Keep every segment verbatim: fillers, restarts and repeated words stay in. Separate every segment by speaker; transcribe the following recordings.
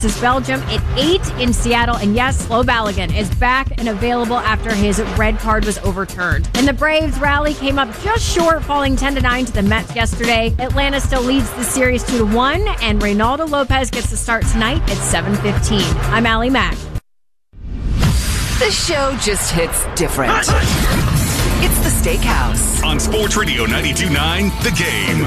Speaker 1: versus Belgium at eight in Seattle. And yes, Flo Balogun is back and available after his red card was overturned. And the Braves rally came up just short, falling ten to nine to the Mets yesterday. Atlanta still leads the series two to one, and Reynaldo Lopez gets the start tonight at seven fifteen. I'm Allie Mack.
Speaker 2: The show just hits different. It's the Steakhouse
Speaker 3: on Sports Radio ninety-two point nine, The Game.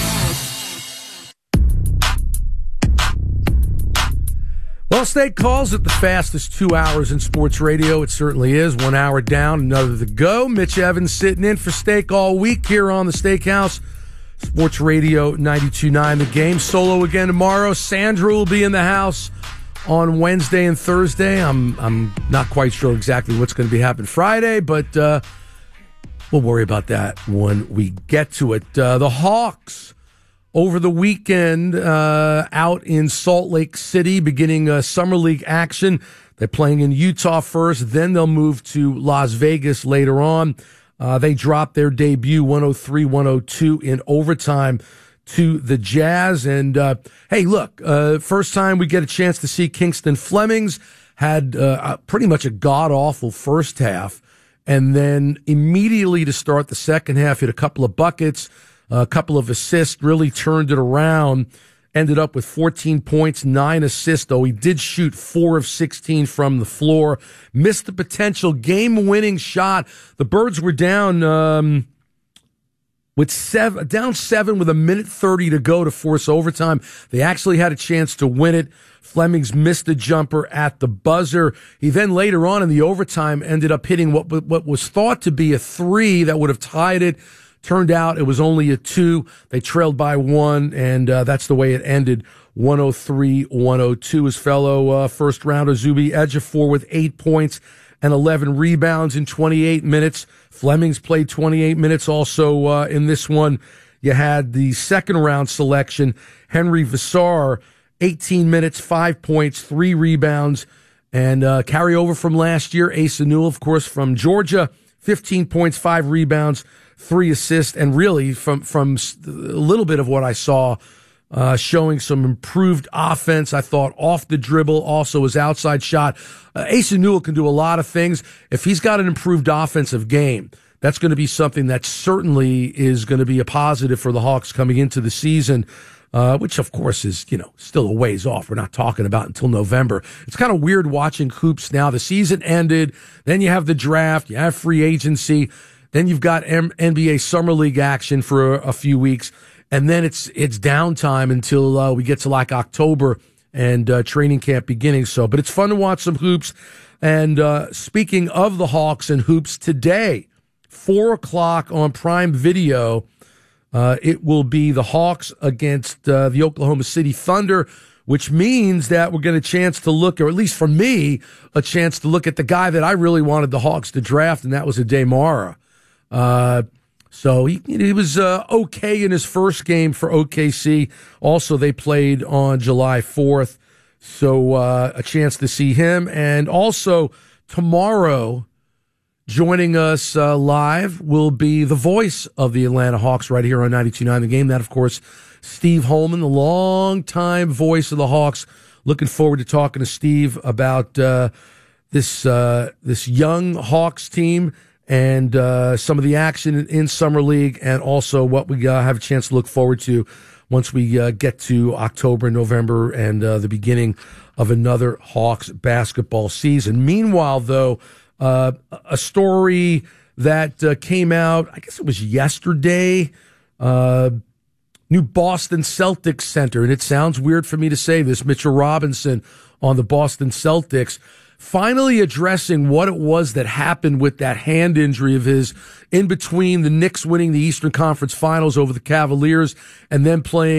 Speaker 4: Well, Steak calls it the fastest two hours in sports radio. It certainly is. One hour down, another to go. Mitch Evans sitting in for Steak all week here on the Steakhouse. Sports Radio ninety-two point nine, The Game. Solo again tomorrow. Sandra will be in the house on Wednesday and Thursday. I'm I'm not quite sure exactly what's going to be happening Friday, but uh, we'll worry about that when we get to it. Uh, the Hawks over the weekend uh, out in Salt Lake City, beginning uh, Summer League action. They're playing in Utah first, then they'll move to Las Vegas later on. Uh, they dropped their debut one oh three one oh two in overtime to the Jazz. And, uh, hey, look, uh, first time we get a chance to see Kingston Flemings. Had uh, pretty much a god-awful first half. And then immediately to start the second half, hit a couple of buckets, a couple of assists, really turned it around. Ended up with fourteen points, nine assists, though he did shoot four of sixteen from the floor. Missed the potential game-winning shot. The Birds were down um, with seven, down seven with a minute thirty to go to force overtime. They actually had a chance to win it. Flemings missed the jumper at the buzzer. He then later on in the overtime ended up hitting what what was thought to be a three that would have tied it. Turned out it was only a two. They trailed by one, and uh, that's the way it ended. one oh three one oh two. His fellow uh, first rounder Zuby Ejiofor with eight points and eleven rebounds in twenty-eight minutes. Flemings played twenty-eight minutes also uh, in this one. You had the second round selection, Henry Vassar, eighteen minutes, five points, three rebounds, and uh, carryover from last year. Asa Newell, of course, from Georgia, fifteen points, five rebounds, three assists, and really from from a little bit of what I saw, uh, showing some improved offense. I thought off the dribble, also his outside shot. Uh, Asa Newell can do a lot of things. If he's got an improved offensive game, that's going to be something that certainly is going to be a positive for the Hawks coming into the season. Uh, which, of course, is, you know, still a ways off. We're not talking about until November. It's kind of weird watching hoops now. The season ended. Then you have the draft. You have free agency. Then you've got M- N B A Summer League action for a, a few weeks. And then it's it's downtime until uh, we get to, like, October and uh, training camp beginning. So, but it's fun to watch some hoops. And uh, speaking of the Hawks and hoops, today, four o'clock on Prime Video, Uh, it will be the Hawks against uh, the Oklahoma City Thunder, which means that we're getting a chance to look, or at least for me, a chance to look at the guy that I really wanted the Hawks to draft, and that was Ade Mara. Uh, so he, he was uh, okay in his first game for O K C. Also, they played on July fourth, so uh, a chance to see him. And also, tomorrow, joining us uh, live will be the voice of the Atlanta Hawks right here on ninety-two point nine The Game. That, of course, Steve Holman, the longtime voice of the Hawks. Looking forward to talking to Steve about uh, this uh, this young Hawks team and uh, some of the action in, in Summer League, and also what we uh, have a chance to look forward to once we uh, get to October, November, and uh, the beginning of another Hawks basketball season. Meanwhile, though, Uh, a story that uh, came out, I guess it was yesterday, uh, new Boston Celtics center, and it sounds weird for me to say this, Mitchell Robinson on the Boston Celtics, finally addressing what it was that happened with that hand injury of his in between the Knicks winning the Eastern Conference Finals over the Cavaliers and then playing